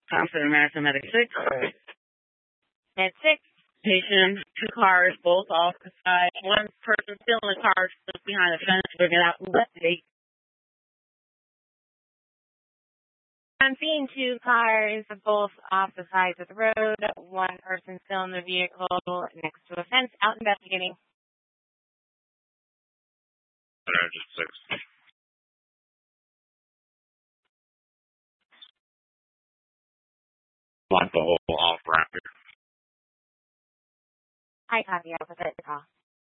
Consulate American Medic 6. Med 6. Patient, 2 cars, both off the side. One person still in the car, still behind the fence, bringing out investigate. I'm seeing 2 cars, both off the sides of the road. One person still in the vehicle next to a fence, out investigating. Just 6. Want the whole off ramp here. I copy. I'll put that in the call.